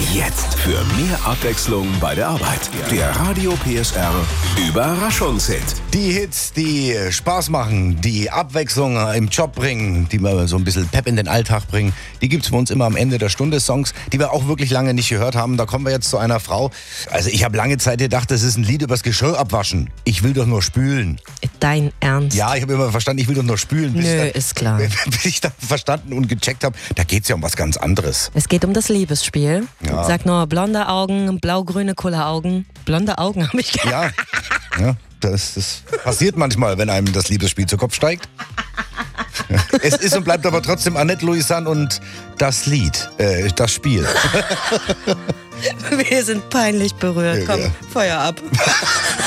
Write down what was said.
Jetzt für mehr Abwechslung bei der Arbeit. Der Radio PSR Überraschungshit. Die Hits, die Spaß machen, die Abwechslung im Job bringen, die mir so ein bisschen Pep in den Alltag bringen, die gibt's bei uns immer am Ende der Stunde. Songs, die wir auch wirklich lange nicht gehört haben. Da kommen wir jetzt zu einer Frau. Also ich habe lange Zeit gedacht, das ist ein Lied übers Geschirr abwaschen. Ich will doch nur spülen. Dein Ernst? Ja, ich habe immer verstanden, ich will doch nur spülen. Ist klar. Bis ich dann verstanden und gecheckt habe, da geht's ja um was ganz anderes. Es geht um das Liebesspiel. Ja. Sag nur blonde Augen, blau-grüne Kulleraugen. Blonde Augen habe ich Ja, ja, das passiert manchmal, wenn einem das Liebesspiel zu Kopf steigt. Es ist und bleibt aber trotzdem Annette Louisanne und das Lied, das Spiel. Wir sind peinlich berührt. Komm, Ja. Feuer ab.